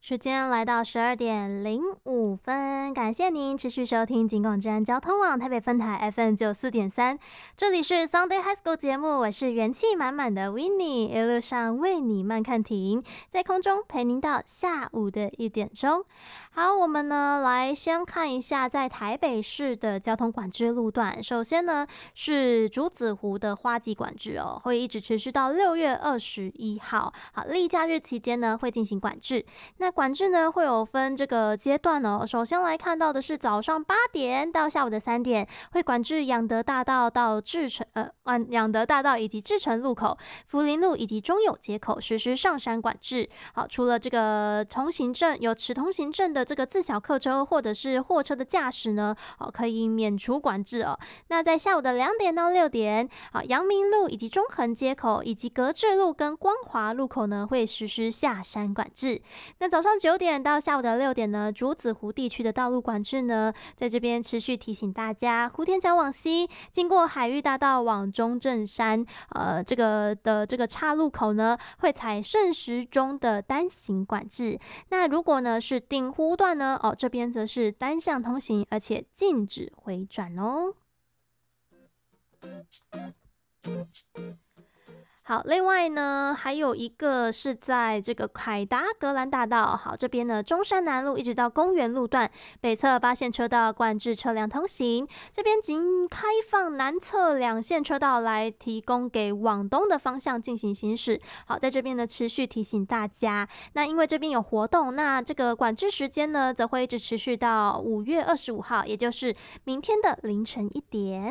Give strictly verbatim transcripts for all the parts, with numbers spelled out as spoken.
时间来到十二点零五分，感谢您持续收听警广治安交通网台北分台 F M 九四点三，这里是 Sunday High School 节目，我是元气满满的 Winnie， 一路上为你慢看停，在空中陪您到下午的一点钟。好，我们呢来先看一下在台北市的交通管制路段。首先呢是竹子湖的花季管制哦，会一直持续到六月二十一号。好，例假日期间呢会进行管制。那管制呢会有分这个阶段哦。首先来看到的是早上八点到下午的三点，会管制养德大道到志成呃养德大道以及志成路口、福林路以及中友街口实施上山管制。好，除了这个通行证有持通行证的这个自小客车或者是货车的驾驶呢，哦可以免除管制哦。那在下午的两点到六点，好，阳明路以及中横街口以及格致路跟光华路口呢会实施下山管制。那早上九点到下午的六点呢，竹子湖地区的道路管制呢，在这边持续提醒大家，湖田桥往西经过海域大道往中正山，呃，这个的这个岔路口呢，会采顺时钟的单行管制。那如果呢是顶湖段呢，哦，这边则是单向通行，而且禁止回转哦。好，另外呢，还有一个是在这个凯达格兰大道，好，这边呢中山南路一直到公园路段，北侧八线车道管制车辆通行，这边仅开放南侧两线车道来提供给往东的方向进行行驶。好，在这边呢持续提醒大家，那因为这边有活动，那这个管制时间呢则会一直持续到五月二十五号，也就是明天的凌晨一点。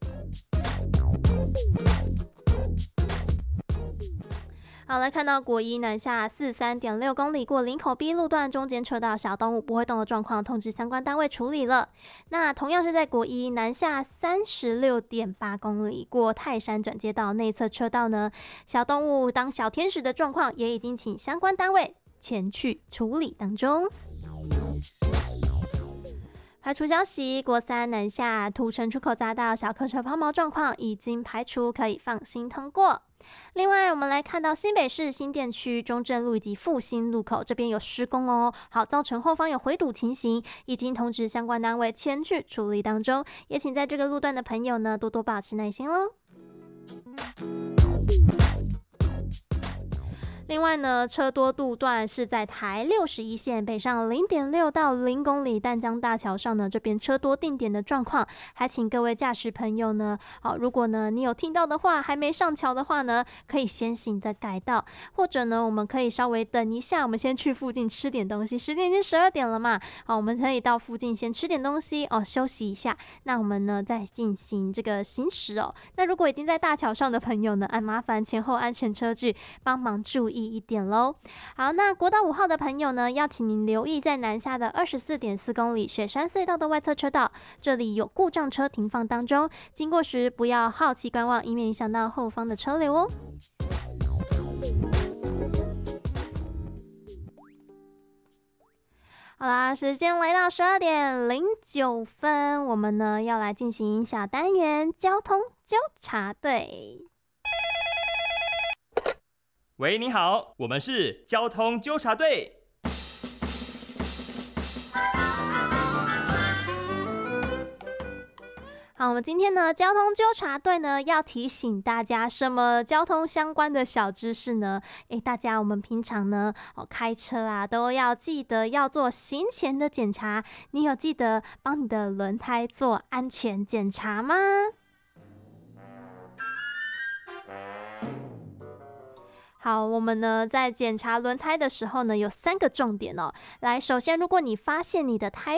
好，来看到国一南下四三点六公里过林口 B 路段中间车道小动物不会动的状况，通知相关单位处理了。那同样是在国一南下三十六点八公里过泰山转接道内侧车道呢，小动物当小天使的状况，也已经请相关单位前去处理当中。排除消息，国三南下土城出口匝道小客车抛锚状况已经排除，可以放心通过。另外，我们来看到新北市新店区中正路以及复兴路口这边有施工哦，好，造成后方有回堵情形，已经通知相关单位前去处理当中，也请在这个路段的朋友呢多多保持耐心咯。另外呢，车多路段是在台六十一线北上 零点六到零公里淡江大桥上呢，这边车多定点的状况，还请各位驾驶朋友呢，好，如果呢你有听到的话，还没上桥的话呢，可以先行的改道，或者呢我们可以稍微等一下，我们先去附近吃点东西，时间已经十二点了嘛，好，我们可以到附近先吃点东西哦，休息一下，那我们呢再进行这个行驶哦。那如果已经在大桥上的朋友呢，哎，麻烦前后安全车距帮忙注意一点咯。好，那国道五号的朋友呢，要请您留意在南下的二十四点四公里雪山隧道的外侧车道，这里有故障车停放当中，经过时不要好奇观望，以免影响到后方的车流哦。好啦，时间来到十二点零九分，我们呢要来进行小单元交通纠察队。 喂，你好，我们是交通纠察队。 好，我们今天呢，交通纠察队呢要提醒大家什么交通相关的小知识呢？诶，大家我们平常呢，哦，开车啊都要记得要做行前的检查。你有记得帮你的轮胎做安全检查吗？好，我们呢在检查轮胎的时候呢，有三个重点哦。来，首先，如果你发现你的胎